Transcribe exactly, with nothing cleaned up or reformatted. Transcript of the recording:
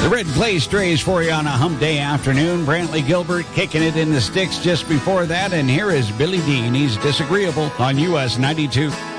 The Red Clay Strays for you on a hump day afternoon. Brantley Gilbert kicking it in the sticks just before that. And here is Billy Dean. He's disagreeable on U S ninety-two.